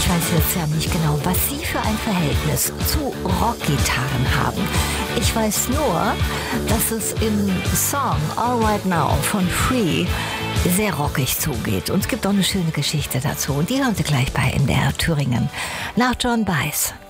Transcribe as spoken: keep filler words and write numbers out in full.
weiß jetzt ja nicht genau, was Sie für ein Verhältnis zu Rockgitarren haben. Ich weiß nur, dass es im Song All Right Now von Free sehr rockig zugeht. Und es gibt auch eine schöne Geschichte dazu. Und die hören Sie gleich bei N D R Thüringen nach John Baez.